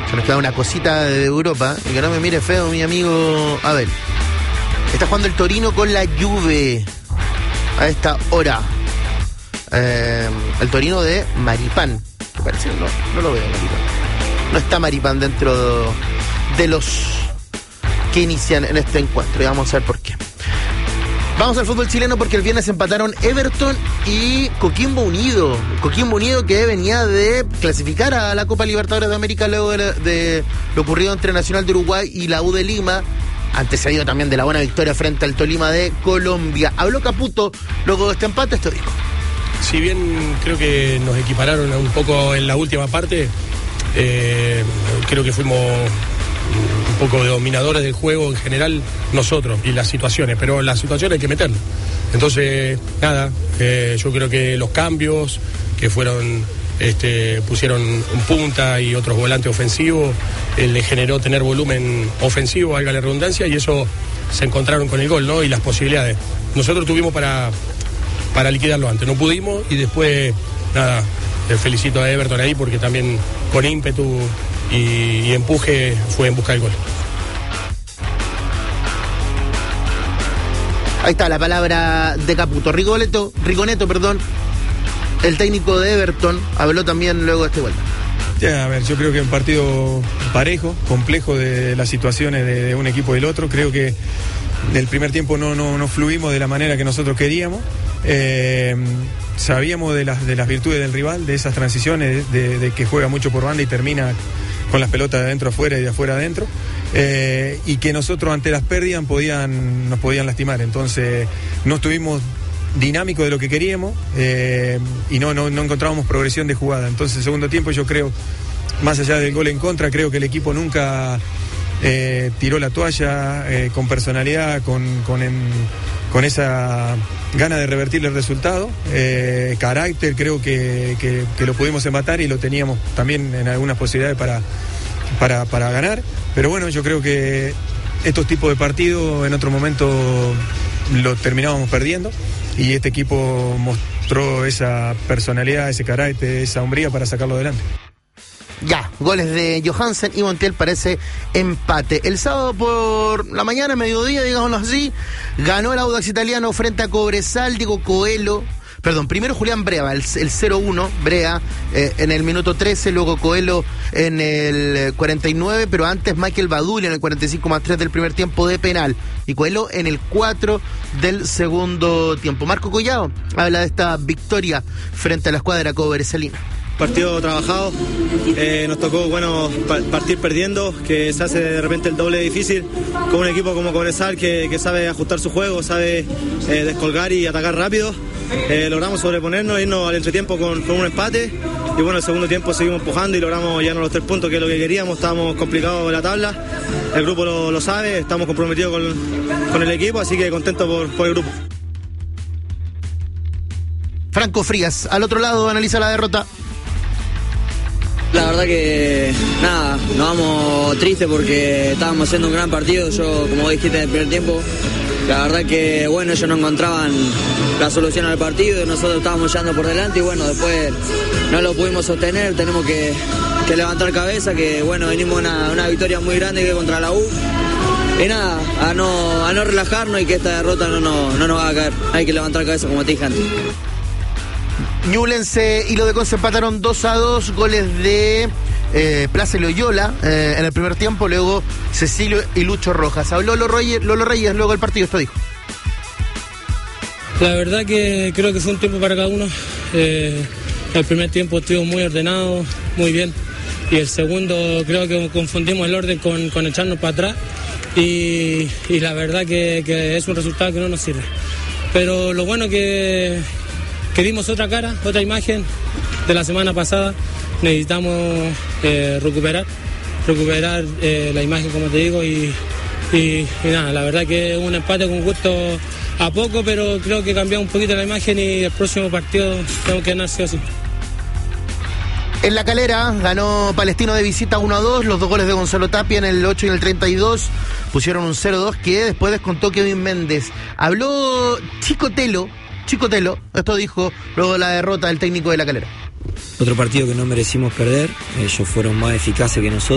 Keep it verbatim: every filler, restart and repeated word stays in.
Se nos queda una cosita de Europa. Y que no me mire feo, mi amigo. A ver. Está jugando el Torino con la Juve a esta hora. Eh, el Torino de Maripán. Que parece, no, no lo veo, Maripán. No está Maripán dentro de los que inician en este encuentro. Y vamos a ver por qué. Vamos al fútbol chileno porque el viernes empataron Everton y Coquimbo Unido. Coquimbo Unido que venía de clasificar a la Copa Libertadores de América luego de, de lo ocurrido entre Nacional de Uruguay y la U de Lima. Antecedido también de la buena victoria frente al Tolima de Colombia. Habló Caputo luego de este empate, esto dijo. Si bien creo que nos equipararon un poco en la última parte, eh, creo que fuimos un poco de dominadores del juego en general nosotros y las situaciones, pero las situaciones hay que meterlas. Entonces, nada, eh, yo creo que los cambios que fueron, este, pusieron un punta y otros volantes ofensivos, eh, le generó tener volumen ofensivo, valga la redundancia, y eso se encontraron con el gol, ¿no? Y las posibilidades. Nosotros tuvimos para, para liquidarlo antes, no pudimos, y después, nada, eh, felicito a Everton ahí porque también con ímpetu Y, y empuje fue en busca del gol. Ahí está la palabra de Caputo. Rigoletto, Rigoneto, perdón, el técnico de Everton, habló también luego de este gol. Ya, a ver, yo creo que un partido parejo, complejo de las situaciones de, de un equipo y del otro. Creo que del primer tiempo no, no, no fluimos de la manera que nosotros queríamos. Eh, sabíamos de las, de las virtudes del rival, de esas transiciones, de, de que juega mucho por banda y termina con las pelotas de adentro afuera y de afuera adentro, eh, y que nosotros ante las pérdidas podían, nos podían lastimar. Entonces no estuvimos dinámicos de lo que queríamos, eh, y no, no, no encontrábamos progresión de jugada. Entonces el segundo tiempo yo creo, más allá del gol en contra, creo que el equipo nunca eh, tiró la toalla, eh, con personalidad, con, con, en, con esa gana de revertir el resultado, eh, carácter, creo que, que, que lo pudimos empatar y lo teníamos también en algunas posibilidades para, para, para ganar, pero bueno, yo creo que estos tipos de partidos en otro momento lo terminábamos perdiendo y este equipo mostró esa personalidad, ese carácter, esa hombría para sacarlo adelante. Ya, goles de Johansen y Montiel para ese empate. El sábado por la mañana, mediodía, digámoslo así, ganó el Audax Italiano frente a Cobresal. Diego Coelho, perdón, primero Julián Breva, el, el cero uno, Brea eh, en el minuto trece, luego Coelho en el cuarenta y nueve, pero antes Michael Baduli en el cuarenta y cinco más tres del primer tiempo de penal, y Coelho en el cuatro del segundo tiempo. Marco Collado habla de esta victoria frente a la escuadra cobresalina. Partido trabajado, eh, nos tocó bueno pa- partir perdiendo, que se hace de repente el doble difícil con un equipo como Cobresal que, que sabe ajustar su juego, sabe eh, descolgar y atacar rápido. Eh, logramos sobreponernos, irnos al entretiempo con, con un empate y bueno, el segundo tiempo seguimos empujando y logramos llevarnos los tres puntos, que es lo que queríamos. Estábamos complicados en la tabla, el grupo lo, lo sabe, estamos comprometidos con, con el equipo, así que contentos por, por el grupo. Franco Frías, al otro lado, analiza la derrota. La verdad que, nada, nos vamos tristes porque estábamos haciendo un gran partido. Yo, como dijiste en el primer tiempo, la verdad que, bueno, ellos no encontraban la solución al partido y nosotros estábamos echando por delante y, bueno, después no lo pudimos sostener. Tenemos que, que levantar cabeza, que, bueno, venimos una, una victoria muy grande que contra la U. Y nada, a no, a no relajarnos y que esta derrota no, no, no nos va a caer. Hay que levantar cabeza, como te dije antes. Ñublense y lo de Conce empataron dos a dos, goles de eh, Plaza y Loyola eh, en el primer tiempo, luego Cecilio y Lucho Rojas. Habló Lolo Reyes, Lolo Reyes luego del partido, esto dijo. La verdad que creo que fue un tiempo para cada uno. Eh, el primer tiempo estuvo muy ordenado, muy bien, y el segundo creo que confundimos el orden con, con echarnos para atrás y, y la verdad que, que es un resultado que no nos sirve. Pero lo bueno que... que dimos otra cara, otra imagen de la semana pasada. Necesitamos eh, recuperar, recuperar eh, la imagen, como te digo, y, y, y nada, la verdad que es un empate con gusto a poco, pero creo que cambió un poquito la imagen y el próximo partido tengo que ganar sí o sí. En La Calera ganó Palestino de visita uno a dos, los dos goles de Gonzalo Tapia en el ocho y en el treinta y dos pusieron un cero dos que después descontó Kevin Méndez. Habló Chico Telo, Chico Telo, esto dijo luego de la derrota del técnico de La Calera. Otro partido que no merecimos perder, ellos fueron más eficaces que nosotros.